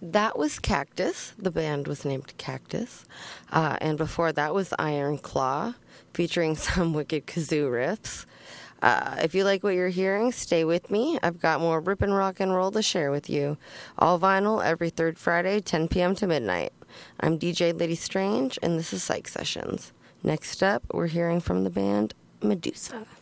That was Cactus. The band was named Cactus. And before that was Iron Claw, featuring some wicked kazoo riffs. If you like what you're hearing, stay with me. I've got more rippin' rock and roll to share with you. All vinyl every third Friday, 10 p.m. to midnight. I'm DJ Lady Strange, and this is Psych Sessions. Next up, we're hearing from the band Medusa.